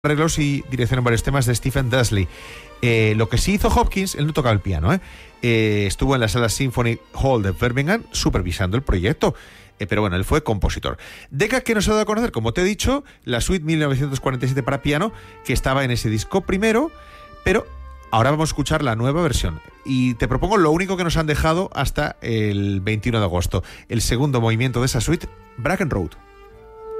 arreglos y direccionó varios temas de Stephen Dudley. Lo que sí hizo Hopkins, él no tocaba el piano, estuvo en la sala Symphony Hall de Birmingham supervisando el proyecto. Pero bueno, él fue compositor. Decca, que nos ha dado a conocer, como te he dicho, la suite 1947 para piano, que estaba en ese disco primero, pero ahora vamos a escuchar la nueva versión. Y te propongo lo único que nos han dejado hasta el 21 de agosto. El segundo movimiento de esa suite, Bracken Road.